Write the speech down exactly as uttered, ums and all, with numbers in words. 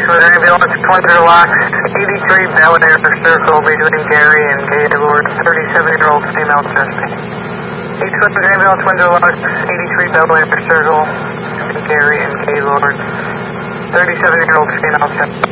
with ambulance, Twin Zero Locks, eighty-three Belvedere Circle between Gary and Gaylord, thirty-seven-year-old female suspect. eight two one ambulance, Twin Zero Locks, eighty-three Belvedere Circle between Gary and Gaylord, thirty-seven-year-old female suspect.